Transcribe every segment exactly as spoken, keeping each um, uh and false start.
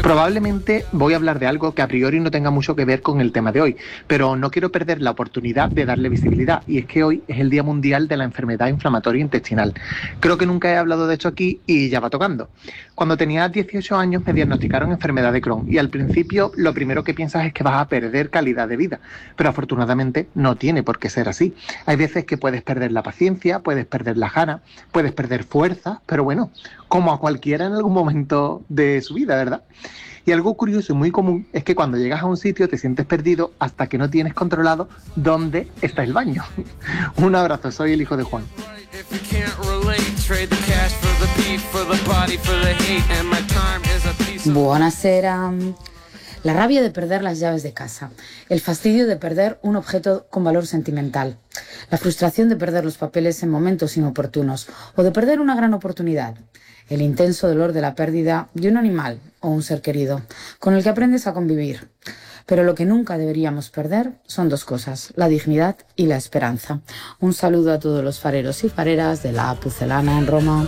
Probablemente voy a hablar de algo que a priori no tenga mucho que ver con el tema de hoy, pero no quiero perder la oportunidad de darle visibilidad, y es que hoy es el Día Mundial de la Enfermedad Inflamatoria Intestinal. Creo que nunca he hablado de esto aquí y ya va tocando. Cuando tenía dieciocho años me diagnosticaron enfermedad de Crohn y al principio lo primero que piensas es que vas a perder calidad de vida, pero afortunadamente no tiene por qué ser así. Hay veces que puedes perder la paciencia, puedes perder la gana, puedes perder fuerza, pero bueno, como a cualquiera en algún momento de su vida, ¿verdad? Y algo curioso y muy común es que cuando llegas a un sitio te sientes perdido hasta que no tienes controlado dónde está el baño. Un abrazo, soy el hijo de Juan. Buonasera. La rabia de perder las llaves de casa, el fastidio de perder un objeto con valor sentimental, la frustración de perder los papeles en momentos inoportunos o de perder una gran oportunidad, el intenso dolor de la pérdida de un animal o un ser querido, con el que aprendes a convivir. Pero lo que nunca deberíamos perder son dos cosas, la dignidad y la esperanza. Un saludo a todos los fareros y fareras de la Pucelana en Roma.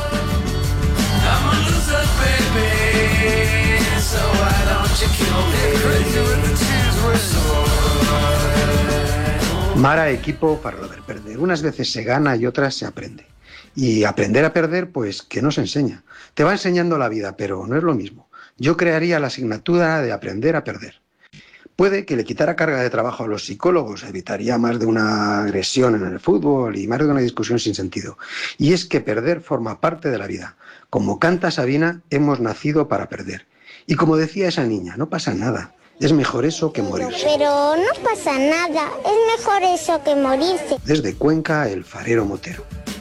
Mara, equipo, para lo de perder. Unas veces se gana y otras se aprende. Y aprender a perder, pues, ¿qué nos enseña? Te va enseñando la vida, pero no es lo mismo. Yo crearía la asignatura de aprender a perder. Puede que le quitara carga de trabajo a los psicólogos, evitaría más de una agresión en el fútbol y más de una discusión sin sentido. Y es que perder forma parte de la vida. Como canta Sabina, hemos nacido para perder. Y como decía esa niña, no pasa nada. Es mejor eso que morirse. Pero no pasa nada. Es mejor eso que morirse. Desde Cuenca, el farero motero.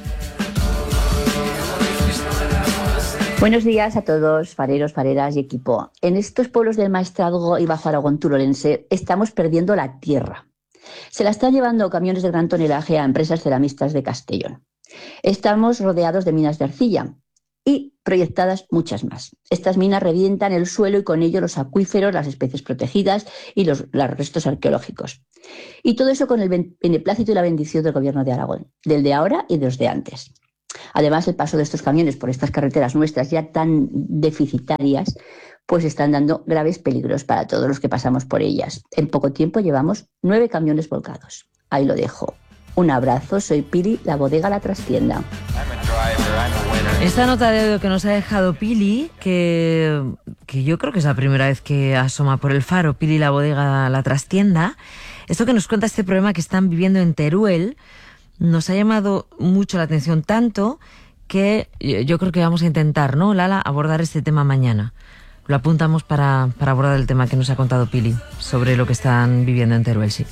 Buenos días a todos, fareros, fareras y equipo. En estos pueblos del Maestrazgo y Bajo Aragón turolense estamos perdiendo la tierra. Se la están llevando camiones de gran tonelaje a empresas ceramistas de Castellón. Estamos rodeados de minas de arcilla y proyectadas muchas más. Estas minas revientan el suelo y con ello los acuíferos, las especies protegidas y los, los restos arqueológicos. Y todo eso con el beneplácito y la bendición del Gobierno de Aragón, del de ahora y de los de antes. Además, el paso de estos camiones por estas carreteras nuestras ya tan deficitarias, pues están dando graves peligros para todos los que pasamos por ellas. En poco tiempo llevamos nueve camiones volcados. Ahí lo dejo. Un abrazo, soy Pili, la bodega La Trastienda. Esta nota de audio que nos ha dejado Pili, que, que yo creo que es la primera vez que asoma por el faro, Pili, la bodega La Trastienda. Esto que nos cuenta este problema que están viviendo en Teruel, nos ha llamado mucho la atención, tanto que yo creo que vamos a intentar, ¿no, Lala?, abordar este tema mañana. Lo apuntamos para, para abordar el tema que nos ha contado Pili sobre lo que están viviendo en Teruel, sí.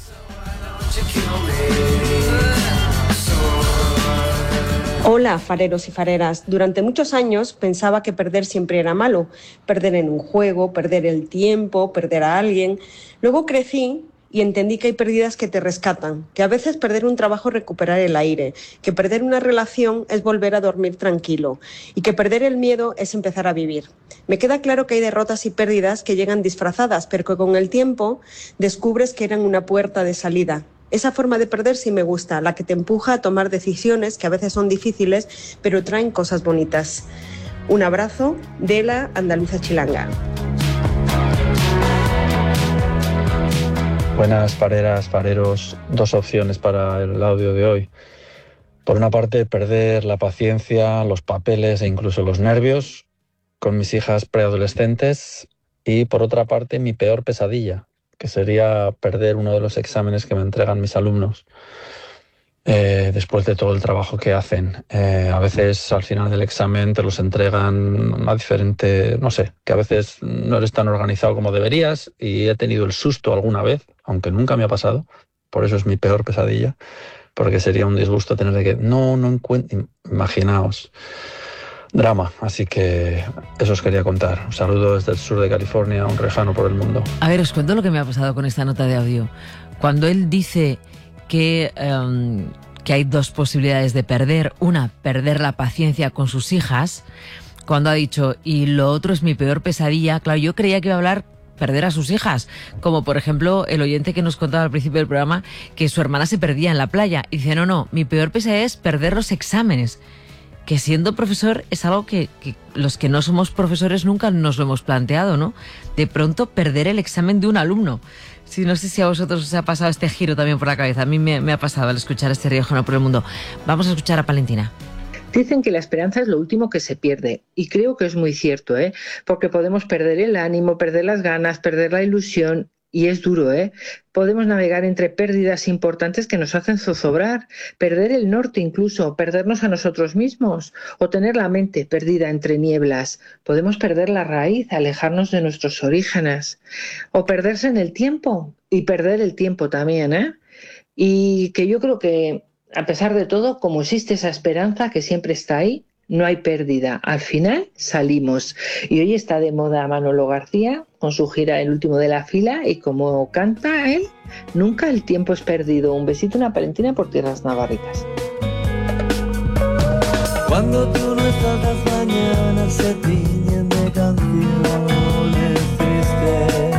Hola, fareros y fareras. Durante muchos años pensaba que perder siempre era malo. Perder en un juego, perder el tiempo, perder a alguien. Luego crecí y entendí que hay pérdidas que te rescatan, que a veces perder un trabajo es recuperar el aire, que perder una relación es volver a dormir tranquilo y que perder el miedo es empezar a vivir. Me queda claro que hay derrotas y pérdidas que llegan disfrazadas, pero que con el tiempo descubres que eran una puerta de salida. Esa forma de perder sí me gusta, la que te empuja a tomar decisiones que a veces son difíciles, pero traen cosas bonitas. Un abrazo de la Andaluza Chilanga. Buenas fareras, fareros. Dos opciones para el audio de hoy. Por una parte, perder la paciencia, los papeles e incluso los nervios con mis hijas preadolescentes. Y por otra parte, mi peor pesadilla, que sería perder uno de los exámenes que me entregan mis alumnos eh, después de todo el trabajo que hacen. Eh, a veces al final del examen te los entregan a diferente, no sé, que a veces no eres tan organizado como deberías y he tenido el susto alguna vez, aunque nunca me ha pasado, por eso es mi peor pesadilla, porque sería un disgusto tener de que no, no encuentro, imaginaos, drama. Así que eso os quería contar. Un saludo desde el sur de California, un rejano por el mundo. A ver, os cuento lo que me ha pasado con esta nota de audio. Cuando él dice que, um, que hay dos posibilidades de perder, una, perder la paciencia con sus hijas, cuando ha dicho, y lo otro es mi peor pesadilla, claro, yo creía que iba a hablar perder a sus hijas, como por ejemplo el oyente que nos contaba al principio del programa que su hermana se perdía en la playa, y dice, no, no, mi peor pesadilla es perder los exámenes. que siendo profesor es algo que, que los que no somos profesores nunca nos lo hemos planteado, ¿no? De pronto perder el examen de un alumno. Sí, no sé si a vosotros os ha pasado este giro también por la cabeza. A mí me, me ha pasado al escuchar este Riojano por el mundo. Vamos a escuchar a Valentina. Dicen que la esperanza es lo último que se pierde, y creo que es muy cierto, ¿eh? Porque podemos perder el ánimo, perder las ganas, perder la ilusión, y es duro, ¿eh? Podemos navegar entre pérdidas importantes que nos hacen zozobrar, perder el norte incluso, perdernos a nosotros mismos, o tener la mente perdida entre nieblas. Podemos perder la raíz, alejarnos de nuestros orígenes, o perderse en el tiempo, y perder el tiempo también, ¿eh? Y que yo creo que, a pesar de todo, como existe esa esperanza que siempre está ahí, no hay pérdida. Al final salimos. Y hoy está de moda Manolo García con su gira El último de la fila, y como canta él, nunca el tiempo es perdido. Un besito, una palentina por tierras navarritas. Cuando tú no estás, las mañanas se tiñen de canciones tristes.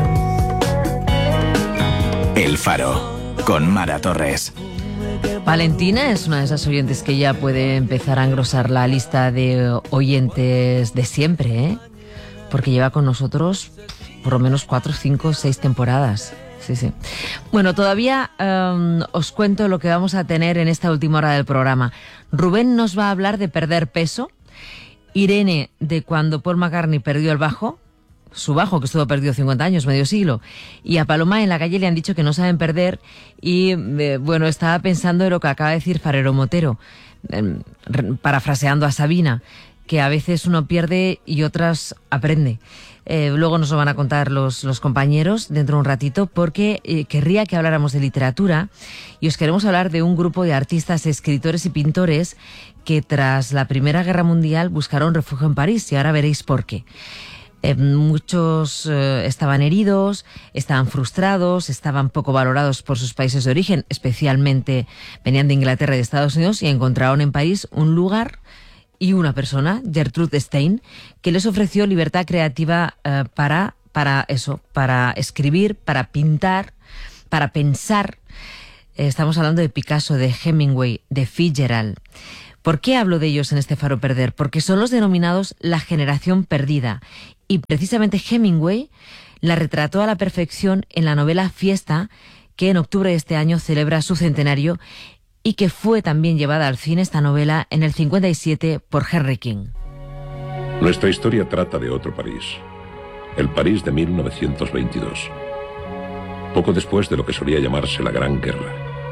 El Faro, con Mara Torres. Valentina es una de esas oyentes que ya puede empezar a engrosar la lista de oyentes de siempre, ¿eh? Porque lleva con nosotros por lo menos cuatro, cinco, seis temporadas. Sí, sí. Bueno, todavía um, os cuento lo que vamos a tener en esta última hora del programa. Rubén nos va a hablar de perder peso, Irene de cuando Paul McCartney perdió el bajo, su bajo, que estuvo perdido cincuenta años, medio siglo, y a Paloma en la calle le han dicho que no saben perder, y eh, bueno, estaba pensando en lo que acaba de decir Farero Motero, eh, parafraseando a Sabina, que a veces uno pierde y otras aprende. Eh, luego nos lo van a contar los, los compañeros dentro de un ratito, porque eh, querría que habláramos de literatura, y os queremos hablar de un grupo de artistas, escritores y pintores que tras la Primera Guerra Mundial buscaron refugio en París, y ahora veréis por qué. Eh, muchos eh, estaban heridos, estaban frustrados, estaban poco valorados por sus países de origen, especialmente venían de Inglaterra y de Estados Unidos, y encontraron en París un lugar y una persona, Gertrude Stein, que les ofreció libertad creativa eh, para, para eso, para escribir, para pintar, para pensar. Eh, estamos hablando de Picasso, de Hemingway, de Fitzgerald. ¿Por qué hablo de ellos en este Faro Perder? Porque son los denominados la generación perdida. Y precisamente Hemingway la retrató a la perfección en la novela Fiesta, que en octubre de este año celebra su centenario, y que fue también llevada al cine esta novela en el cincuenta y siete por Henry King. Nuestra historia trata de otro París, el París de mil novecientos veintidós, poco después de lo que solía llamarse la Gran Guerra.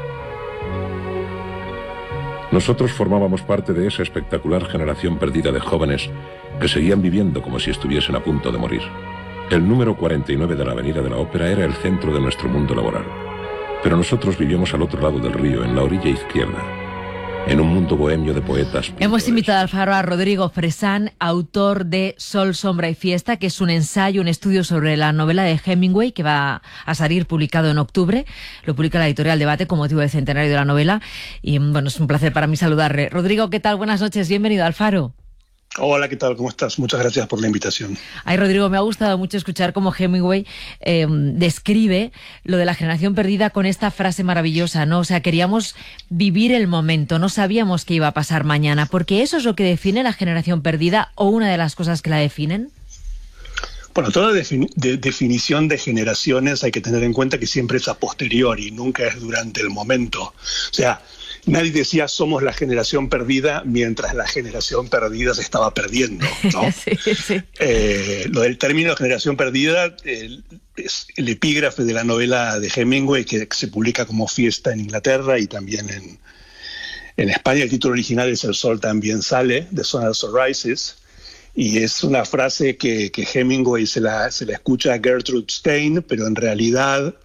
Nosotros formábamos parte de esa espectacular generación perdida de jóvenes que seguían viviendo como si estuviesen a punto de morir. El número cuarenta y nueve de la Avenida de la Ópera era el centro de nuestro mundo laboral. Pero nosotros vivíamos al otro lado del río, en la orilla izquierda, en un mundo bohemio de poetas. Pintores. Hemos invitado al Faro a Rodrigo Fresán, autor de Sol, Sombra y Fiesta, que es un ensayo, un estudio sobre la novela de Hemingway, que va a salir publicado en octubre. Lo publica la editorial Debate con motivo del centenario de la novela. Y bueno, es un placer para mí saludarle. Rodrigo, ¿qué tal? Buenas noches, bienvenido al Faro. Hola, ¿qué tal? ¿Cómo estás? Muchas gracias por la invitación. Ay, Rodrigo, me ha gustado mucho escuchar cómo Hemingway eh, describe lo de la generación perdida con esta frase maravillosa, ¿no? O sea, queríamos vivir el momento, no sabíamos qué iba a pasar mañana, porque eso es lo que define la generación perdida, o una de las cosas que la definen. Bueno, toda defini- de definición de generaciones hay que tener en cuenta que siempre es a posteriori, nunca es durante el momento. O sea, nadie decía somos la generación perdida mientras la generación perdida se estaba perdiendo, ¿no? Sí, sí. Eh, lo del término generación perdida eh, es el epígrafe de la novela de Hemingway, que se publica como Fiesta en Inglaterra y también en, en España. El título original es El sol también sale, The Sun Also Rises, y es una frase que, que Hemingway se la, se la escucha a Gertrude Stein, pero en realidad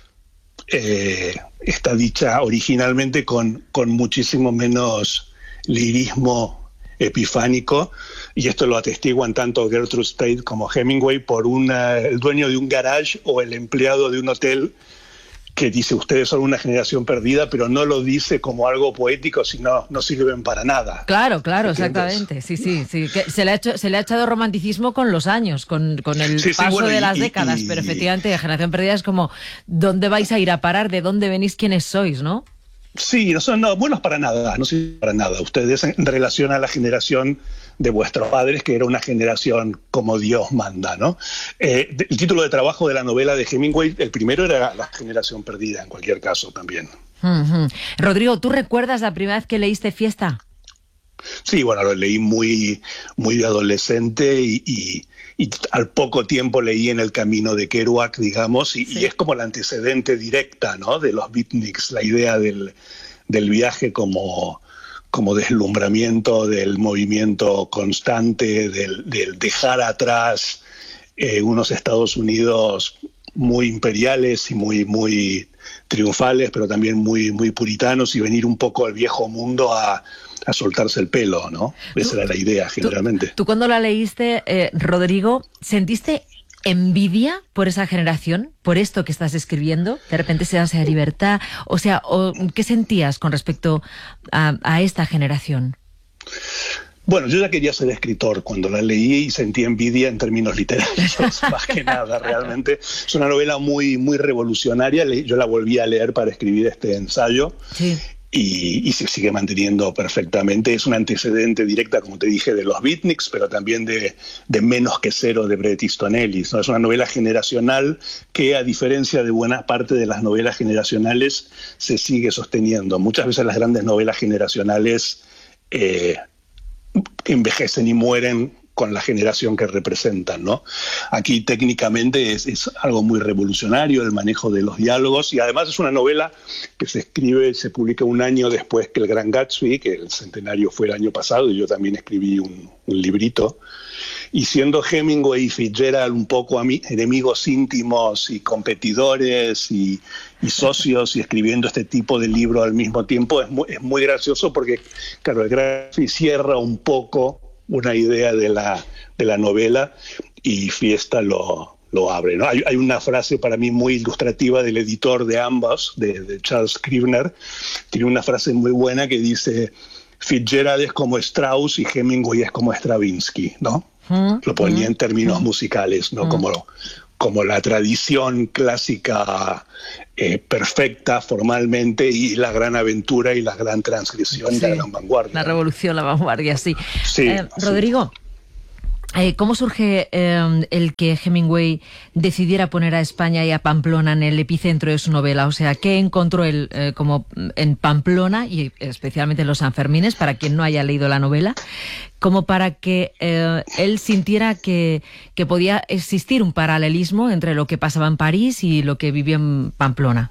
Eh, está dicha originalmente con, con muchísimo menos lirismo epifánico, y esto lo atestiguan tanto Gertrude Stein como Hemingway por una, el dueño de un garage o el empleado de un hotel que dice ustedes son una generación perdida, pero no lo dice como algo poético, sino no sirven para nada. Claro, claro, exactamente. Sí, sí, sí. Que se le ha hecho, se le ha echado romanticismo con los años, con, con el sí, sí, paso bueno, de y, las y, décadas, y, pero efectivamente, generación perdida es como ¿dónde vais a ir a parar? ¿De dónde venís? ¿Quiénes sois? ¿No? Sí, no son no, buenos para nada, no sirven para nada. Ustedes en relación a la generación de vuestros padres, que era una generación como Dios manda, ¿no? Eh, el título de trabajo de la novela de Hemingway, el primero era La generación perdida, en cualquier caso también. Uh-huh. Rodrigo, ¿tú recuerdas la primera vez que leíste Fiesta? Sí, bueno, lo leí muy, muy de adolescente y, y, y al poco tiempo leí En el camino de Kerouac, digamos, y, sí. y es como la antecedente directa, ¿no?, de los beatniks, la idea del, del viaje como, como deslumbramiento, del movimiento constante, del, del dejar atrás eh, unos Estados Unidos muy imperiales y muy, muy triunfales, pero también muy, muy puritanos, y venir un poco al viejo mundo a a soltarse el pelo, ¿no? Esa tú, era la idea, generalmente. Tú, tú cuando la leíste, eh, Rodrigo, ¿sentiste envidia por esa generación? ¿Por esto que estás escribiendo? ¿De repente se da esa libertad? O sea, o, ¿qué sentías con respecto a, a esta generación? Bueno, yo ya quería ser escritor cuando la leí y sentí envidia en términos literarios, más que nada, realmente. Es una novela muy, muy revolucionaria. Yo la volví a leer para escribir este ensayo. Sí. Y, y se sigue manteniendo perfectamente. Es un antecedente directa, como te dije, de los beatniks, pero también de, de Menos que Cero de Bret Easton Ellis, ¿no? Es una novela generacional que, a diferencia de buena parte de las novelas generacionales, se sigue sosteniendo. Muchas veces las grandes novelas generacionales eh, envejecen y mueren con la generación que representan, ¿no? Aquí técnicamente es, es algo muy revolucionario el manejo de los diálogos, y además es una novela que se escribe, se publica un año después que El Gran Gatsby, que el centenario fue el año pasado, y yo también escribí un, un librito. Y siendo Hemingway y Fitzgerald un poco a mí, enemigos íntimos y competidores y, y socios, y escribiendo este tipo de libro al mismo tiempo, es muy, es muy gracioso porque, claro, El Gran Gatsby cierra un poco una idea de la, de la novela y Fiesta lo, lo abre, ¿no? Hay, hay una frase para mí muy ilustrativa del editor de ambos, de, de Charles Scribner. Tiene una frase muy buena que dice: Fitzgerald es como Strauss y Hemingway es como Stravinsky, ¿no? Mm, lo ponía mm, en términos mm, musicales, ¿no? Mm. Como, como la tradición clásica eh, perfecta formalmente, y la gran aventura y la gran transgresión, sí, y la gran vanguardia. La revolución, la vanguardia, sí. sí eh, Rodrigo, sí. Eh, ¿cómo surge eh, el que Hemingway decidiera poner a España y a Pamplona en el epicentro de su novela? O sea, ¿qué encontró él eh, como en Pamplona, y especialmente en los Sanfermines, para quien no haya leído la novela, como para que eh, él sintiera que, que podía existir un paralelismo entre lo que pasaba en París y lo que vivía en Pamplona?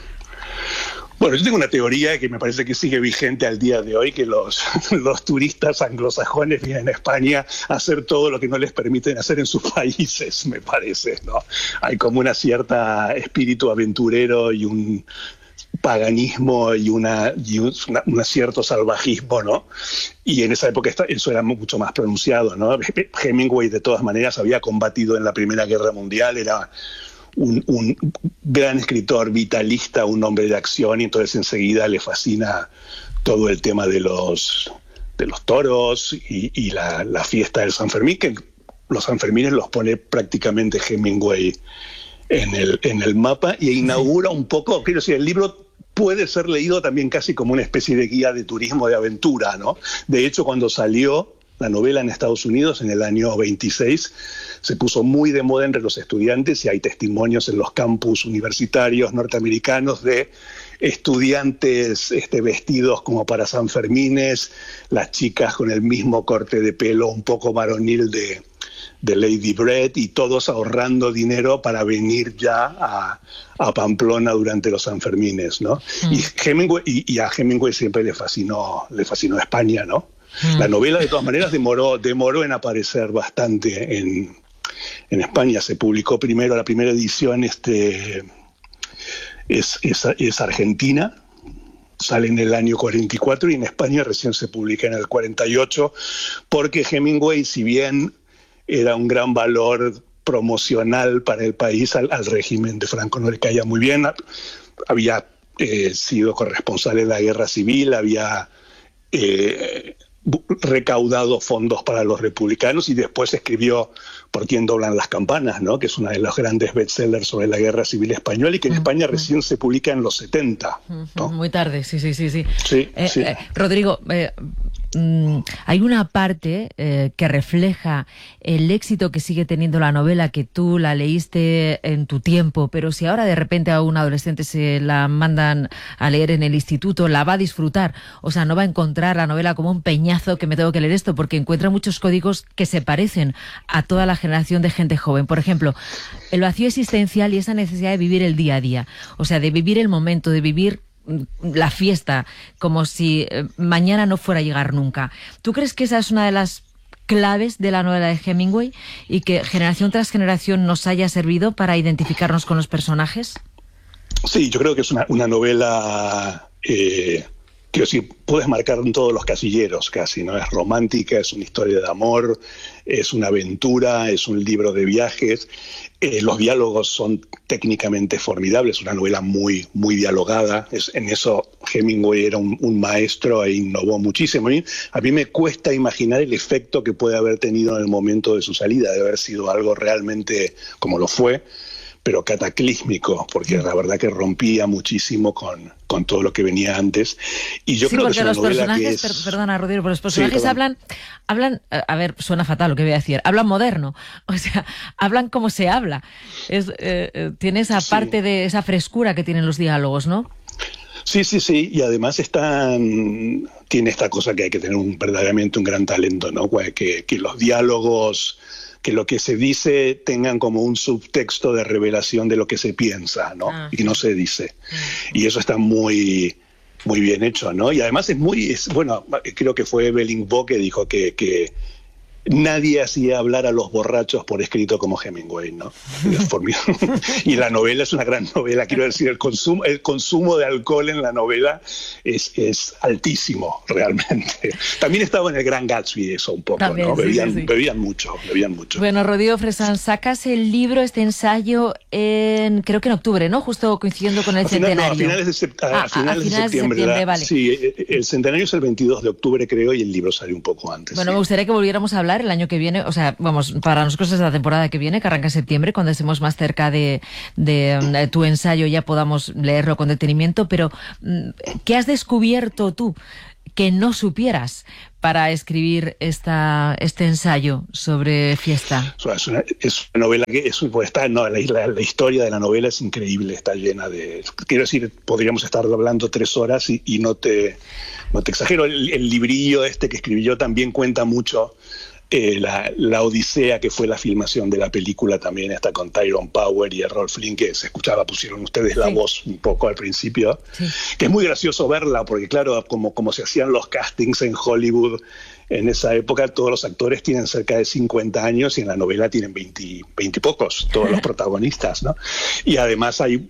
Bueno, yo tengo una teoría que me parece que sigue vigente al día de hoy, que los, los turistas anglosajones vienen a España a hacer todo lo que no les permiten hacer en sus países, me parece, ¿no? Hay como una cierta espíritu aventurero y un paganismo y una y un una, una cierto salvajismo, ¿no? Y en esa época eso era mucho más pronunciado, ¿no? Hemingway, de todas maneras, había combatido en la Primera Guerra Mundial, era Un, un gran escritor vitalista, un hombre de acción, y entonces enseguida le fascina todo el tema de los, de los toros y, y la, la fiesta del San Fermín, que los Sanfermines los pone prácticamente Hemingway en el, en el mapa, y inaugura un poco, quiero decir, el libro puede ser leído también casi como una especie de guía de turismo de aventura, ¿no? De hecho, cuando salió la novela en Estados Unidos en el año veintiséis, se puso muy de moda entre los estudiantes, y hay testimonios en los campus universitarios norteamericanos de estudiantes este, vestidos como para Sanfermines, las chicas con el mismo corte de pelo un poco varonil de, de Lady Bret, y todos ahorrando dinero para venir ya a, a Pamplona durante los Sanfermines, ¿no? Mm. Y, Hemingway, y, y a Hemingway siempre le fascinó, le fascinó España, ¿no? Mm. La novela, de todas maneras, demoró, demoró en aparecer bastante en, en España. Se publicó primero, la primera edición este, es, es, es argentina, sale en el año cuarenta y cuatro, y en España recién se publica en el cuarenta y ocho, porque Hemingway, si bien era un gran valor promocional para el país, al, al régimen de Franco no le caía muy bien. Había eh, sido corresponsal en la Guerra Civil, había... Eh, recaudado fondos para los republicanos y después escribió Por quién doblan las campanas, ¿no? Que es una de los grandes bestsellers sobre la Guerra Civil Española y que en España recién se publica en los setenta, ¿no? Muy tarde, sí, sí, sí. sí. sí, eh, sí. Eh, Rodrigo, eh, mm, hay una parte eh, que refleja el éxito que sigue teniendo la novela, que tú la leíste en tu tiempo, pero si ahora de repente a un adolescente se la mandan a leer en el instituto, la va a disfrutar. O sea, no va a encontrar la novela como un peñazo que me tengo que leer esto, porque encuentra muchos códigos que se parecen a toda la generación de gente joven. Por ejemplo, el vacío existencial y esa necesidad de vivir el día a día. O sea, de vivir el momento, de vivir la fiesta, como si eh, mañana no fuera a llegar nunca. ¿Tú crees que esa es una de las claves de la novela de Hemingway y que generación tras generación nos haya servido para identificarnos con los personajes? Sí, yo creo que es una, una novela eh, que sí, puedes marcar en todos los casilleros casi, ¿no? Es romántica, es una historia de amor, es una aventura, es un libro de viajes. Eh, los diálogos son técnicamente formidables, una novela muy, muy dialogada. Es, en eso Hemingway era un, un maestro e innovó muchísimo. A mí, a mí me cuesta imaginar el efecto que puede haber tenido en el momento de su salida, de haber sido algo realmente como lo fue, pero cataclísmico, porque la verdad que rompía muchísimo con, con todo lo que venía antes. Y yo sí, creo que es una los novela personajes, que es... per, perdona, Rodrigo, pero los personajes sí, hablan, hablan, a ver, suena fatal lo que voy a decir, hablan moderno, o sea, hablan como se habla. Es, eh, tiene esa sí. parte de esa frescura que tienen los diálogos, ¿no? Sí, sí, sí, y además están, tiene esta cosa que hay que tener un, verdaderamente un gran talento, ¿no? Que, que los diálogos, que lo que se dice tengan como un subtexto de revelación de lo que se piensa, ¿no? Ah, y que no se dice. Sí. Y eso está muy, muy bien hecho, ¿no? Y además es muy, es, bueno, creo que fue Evelyn Waugh que dijo que, que nadie hacía hablar a los borrachos por escrito como Hemingway, ¿no? Y la novela es una gran novela, quiero decir, el consumo, el consumo de alcohol en la novela es, es altísimo, realmente. También estaba en el Gran Gatsby eso un poco, También, ¿no? Bebían, sí, sí. bebían mucho, bebían mucho. Bueno, Rodrigo Fresán, sacas el libro, este ensayo, en creo que en octubre, ¿no? Justo coincidiendo con el a final, centenario. No, a finales de, sept a, ah, a finales a finales de septiembre. De septiembre la, vale. Sí, el centenario es el veintidós de octubre, creo, y el libro salió un poco antes. Bueno, sí. me gustaría que volviéramos a hablar el año que viene, o sea, vamos, para nosotros es la temporada que viene, que arranca en septiembre, cuando estemos más cerca de, de, de tu ensayo ya podamos leerlo con detenimiento, pero ¿qué has descubierto tú que no supieras para escribir esta, este ensayo sobre Fiesta? Es una, es una novela que es, pues está, no, la, la, la historia de la novela es increíble, está llena de... Quiero decir, podríamos estar hablando tres horas y, y no te, no te exagero. El, el librillo este que escribí yo también cuenta mucho Eh, la, la odisea que fue la filmación de la película. También está con Tyrone Power y Errol Flynn, que se escuchaba, pusieron ustedes la sí. voz un poco al principio, sí. que es muy gracioso verla, porque claro, como, como se hacían los castings en Hollywood en esa época, todos los actores tienen cerca de cincuenta años y en la novela tienen veinte, veinte y pocos, todos los protagonistas, ¿no? Y además hay...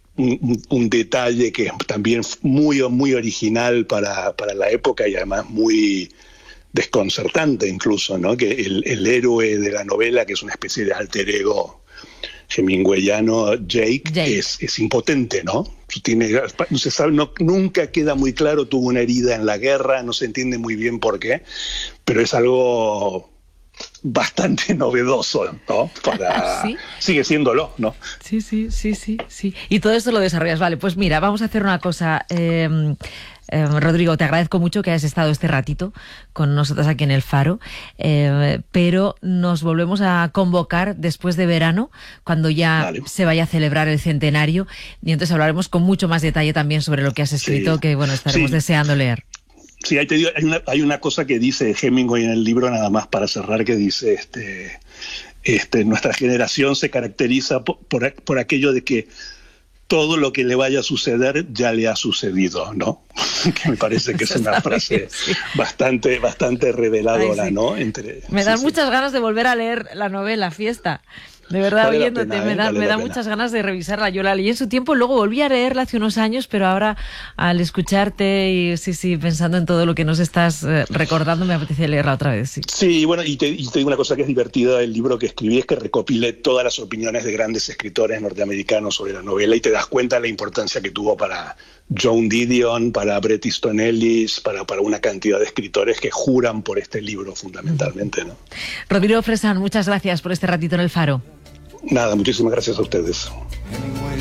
Un, un detalle que es también muy, muy original para, para la época y además muy desconcertante incluso, ¿no? Que el, el héroe de la novela, que es una especie de alter ego hemingwayano, Jake, Jake. Es, es impotente, ¿no? Tiene, no se sabe, no, nunca queda muy claro, tuvo una herida en la guerra, no se entiende muy bien por qué, pero es algo bastante novedoso, ¿no? Para... ¿Sí? Sigue siéndolo, ¿no? Sí, sí, sí, sí, sí. Y todo esto lo desarrollas. Vale, pues mira, vamos a hacer una cosa. Eh, eh, Rodrigo, te agradezco mucho que hayas estado este ratito con nosotros aquí en El Faro, eh, pero nos volvemos a convocar después de verano, cuando ya vale. se vaya a celebrar el centenario, y entonces hablaremos con mucho más detalle también sobre lo que has escrito, sí. que bueno, estaremos sí. deseando leer. Sí, hay, te digo, hay, una, hay una cosa que dice Hemingway en el libro, nada más para cerrar, que dice, este, este, nuestra generación se caracteriza por, por, por aquello de que todo lo que le vaya a suceder ya le ha sucedido, ¿no? Que me parece que es una frase sí. bastante, bastante reveladora, Ay, sí. ¿no? Entre, me dan sí, muchas sí. ganas de volver a leer la novela Fiesta. De verdad, vale oyéndote, pena, me da, vale me da muchas ganas de revisarla. Yo la leí en su tiempo, luego volví a leerla hace unos años, pero ahora al escucharte y sí, sí, pensando en todo lo que nos estás eh, recordando, me apetece leerla otra vez. Sí, sí bueno, y te, y te digo una cosa que es divertida del libro que escribí, es que recopilé todas las opiniones de grandes escritores norteamericanos sobre la novela y te das cuenta de la importancia que tuvo para Joan Didion, para Bret Easton Ellis, para, para una cantidad de escritores que juran por este libro fundamentalmente, ¿no? Rodrigo Fresán, muchas gracias por este ratito en El Faro. Nada, muchísimas gracias a ustedes.